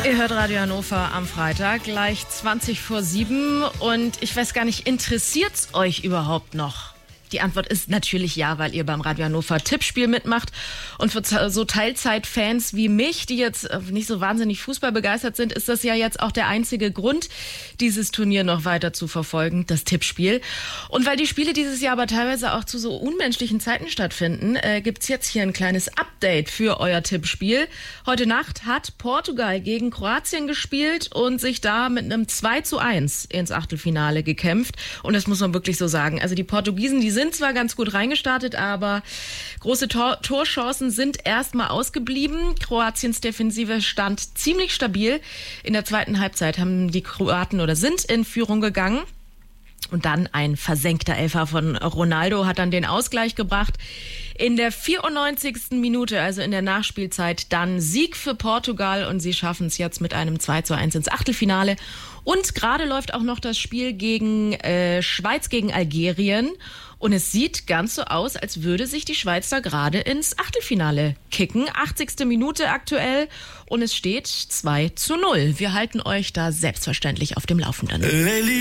Ihr hört Radio Hannover am Freitag, gleich 20:07 und ich weiß gar nicht, interessiert's euch überhaupt noch? Die Antwort ist natürlich ja, weil ihr beim Radio Hannover Tippspiel mitmacht. Und für so Teilzeitfans wie mich, die jetzt nicht so wahnsinnig Fußball begeistert sind, ist das ja jetzt auch der einzige Grund, dieses Turnier noch weiter zu verfolgen, das Tippspiel. Und weil die Spiele dieses Jahr aber teilweise auch zu so unmenschlichen Zeiten stattfinden, gibt's jetzt hier ein kleines Update für euer Tippspiel. Heute Nacht hat Portugal gegen Kroatien gespielt und sich da mit einem 2:1 ins Achtelfinale gekämpft. Und das muss man wirklich so sagen. Also die Portugiesen, die sind zwar ganz gut reingestartet, aber große Torchancen sind erstmal ausgeblieben. Kroatiens Defensive stand ziemlich stabil. In der zweiten Halbzeit haben die Kroaten sind in Führung gegangen. Und dann ein versenkter Elfer von Ronaldo hat dann den Ausgleich gebracht. In der 94. Minute, also in der Nachspielzeit, dann Sieg für Portugal und sie schaffen es jetzt mit einem 2:1 ins Achtelfinale. Und gerade läuft auch noch das Spiel gegen Schweiz gegen Algerien. Und es sieht ganz so aus, als würde sich die Schweiz da gerade ins Achtelfinale kicken. 80. Minute aktuell und es steht 2:0. Wir halten euch da selbstverständlich auf dem Laufenden.